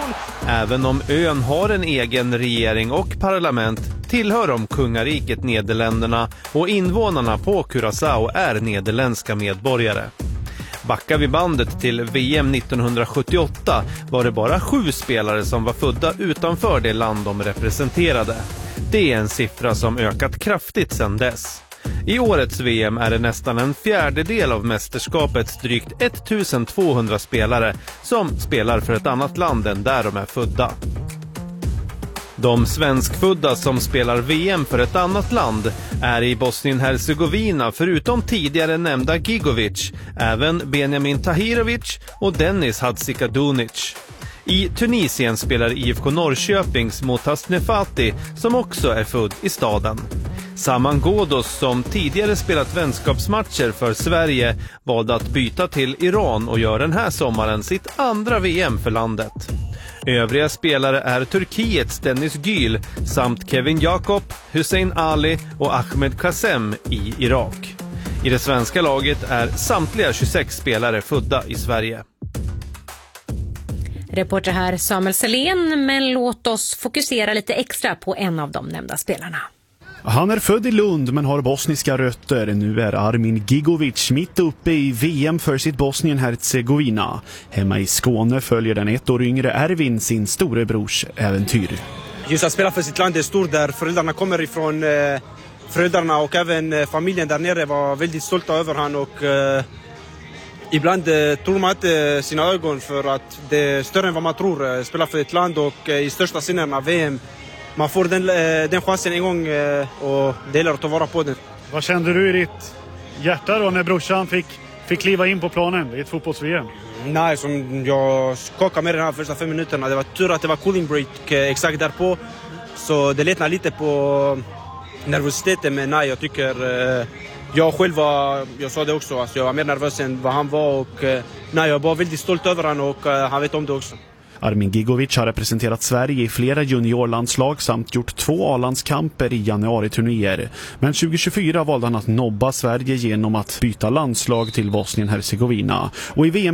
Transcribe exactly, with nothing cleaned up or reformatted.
Även om ön har en egen regering och parlament tillhör de kungariket Nederländerna och invånarna på Curaçao är nederländska medborgare. Backar vi bandet till V M nittonhundrasjuttioåtta var det bara sju spelare som var födda utanför det land de representerade. Det är en siffra som ökat kraftigt sedan dess. I årets V M är det nästan en fjärdedel av mästerskapets drygt ettusentvåhundra spelare som spelar för ett annat land än där de är födda. De svenskfödda som spelar V M för ett annat land är i Bosnien-Hercegovina förutom tidigare nämnda Gigovic, även Benjamin Tahirovic och Dennis Hadzikadunic. I Tunisien spelar I F K Norrköpings Motas Nefati som också är född i staden. Saman Ghoddos som tidigare spelat vänskapsmatcher för Sverige valde att byta till Iran och gör den här sommaren sitt andra V M för landet. Övriga spelare är Turkiets Dennis Gül samt Kevin Jakob, Hussein Ali och Ahmed Kassem i Irak. I det svenska laget är samtliga tjugosex spelare födda i Sverige. Reporter här Samuel Selén, men låt oss fokusera lite extra på en av de nämnda spelarna. Han är född i Lund men har bosniska rötter. Nu är Armin Gigovic mitt uppe i V M för sitt Bosnien-Hercegovina. Hemma i Skåne följer den ett år yngre Ervin sin storebrors äventyr. Just att spela för sitt land är stort där föräldrarna kommer ifrån. Eh, föräldrarna och även eh, familjen där nere var väldigt stolta över han och eh, ibland eh, tror man inte sina ögon för att det är större än vad man tror. Eh, spela för ett land och eh, i största sinnen av V M. Man får den, den chansen en gång och det gäller att ta vara på den. Vad kände du i ditt hjärta då när brorsan fick, fick kliva in på planen i ett fotbolls-V M? Nej, som jag skakade med den här första fem minuterna. Det var tur att det var cooling break exakt därpå. Så det letnar lite på nervositeten, men nej, jag tycker... Jag själv var, jag sa det också, alltså jag var mer nervös än vad han var och nej, jag var väldigt stolt över han och han vet om det också. Armin Gigovic har representerat Sverige i flera juniorlandslag samt gjort två A-landskamper i januari-turnéer. Men tjugo tjugofyra valde han att nobba Sverige genom att byta landslag till Bosnien-Hercegovina. Och i V M